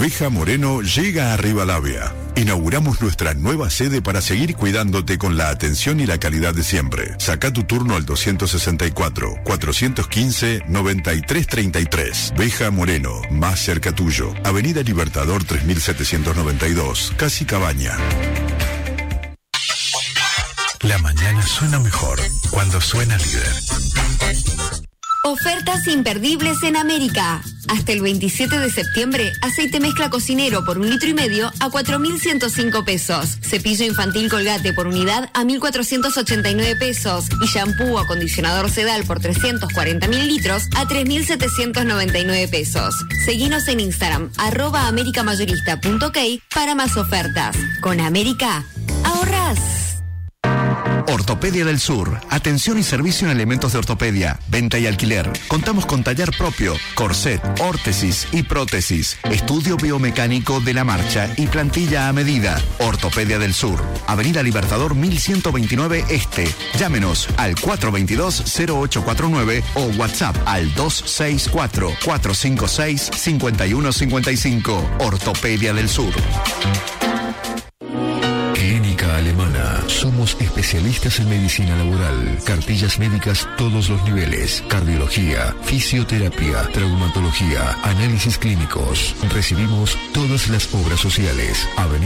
Veja Moreno llega a Rivadavia. Inauguramos nuestra nueva sede para seguir cuidándote con la atención y la calidad de siempre. Saca tu turno al 264-415-9333. Veja Moreno, más cerca tuyo. Avenida Libertador 3792, Casi Cabaña. La mañana suena mejor cuando suena Líder. Ofertas imperdibles en América. Hasta el 27 de septiembre, aceite mezcla cocinero por 1,5 litros a 4.105 pesos. Cepillo infantil Colgate por unidad a 1.489 pesos. Y shampoo o acondicionador Sedal por 340 mililitros a 3.799 pesos. Seguinos en Instagram, @americamayorista.ok para más ofertas. Con América, ahorras. Ortopedia del Sur. Atención y servicio en elementos de ortopedia, venta y alquiler. Contamos con taller propio, corset, órtesis y prótesis. Estudio biomecánico de la marcha y plantilla a medida. Ortopedia del Sur. Avenida Libertador 1129 Este. Llámenos al 422-0849 o WhatsApp al 264-456-5155. Ortopedia del Sur. Clínica Alemana. Somos especialistas en medicina laboral, cartillas médicas todos los niveles, cardiología, fisioterapia, traumatología, análisis clínicos. Recibimos todas las obras sociales.